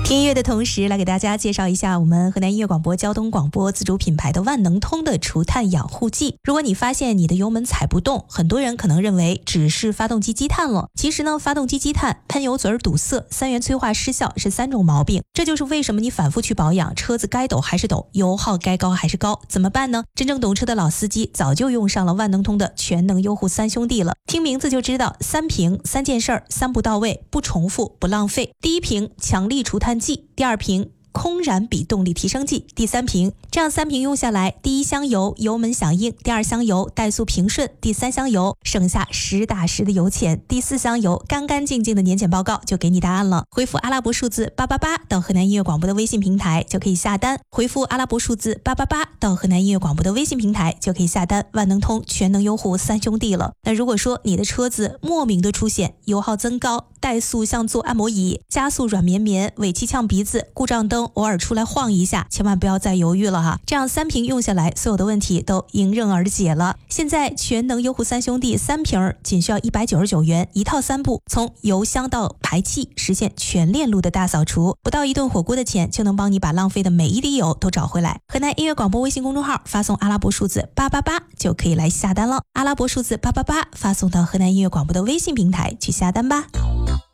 听音乐的同时，来给大家介绍一下我们河南音乐广播交通广播自主品牌的万能通的除碳养护剂。如果你发现你的油门踩不动，很多人可能认为只是发动机积碳了，其实呢，发动机积碳、喷油嘴堵塞、三元催化失效是3种毛病。这就是为什么你反复去保养，车子该抖还是抖，油耗该高还是高，怎么办呢？真正懂车的老司机早就用上了万能通的全能优护3兄弟了。听名字就知道，3瓶3件事儿，3不到位，不重复不浪费。第一瓶强力除碳剂，第二瓶空燃比动力提升剂，第3瓶。这样3瓶用下来，第1箱油油门响应，第2箱油怠速平顺，第3箱油省下实打实的油钱，第4箱油干干净净的年检报告就给你答案了。回复阿拉伯数字888到河南音乐广播的微信平台就可以下单，回复阿拉伯数字888到河南音乐广播的微信平台就可以下单万能通全能优护3兄弟了。那如果说你的车子莫名的出现油耗增高、怠速像做按摩椅、加速软绵绵、尾气呛鼻子、故障灯偶尔出来晃一下，千万不要再犹豫了哈！这样3瓶用下来，所有的问题都迎刃而解了。现在全能优护3兄弟3瓶仅需要199元，一套3部，从油箱到排气，实现全链路的大扫除，不到1顿火锅的钱就能帮你把浪费的每一滴油都找回来。河南音乐广播微信公众号发送阿拉伯数字888就可以来下单了。阿拉伯数字888发送到河南音乐广播的微信平台去下单吧。